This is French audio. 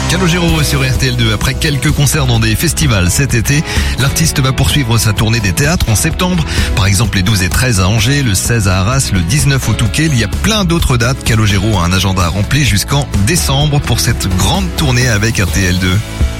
Calogero sur RTL2. Après quelques concerts dans des festivals cet été, l'artiste va poursuivre sa tournée des théâtres en septembre. Par exemple les 12 et 13 à Angers, le 16 à Arras, le 19 au Touquet. Il y a plein d'autres dates. Calogero a un agenda rempli jusqu'en décembre pour cette grande tournée avec RTL2.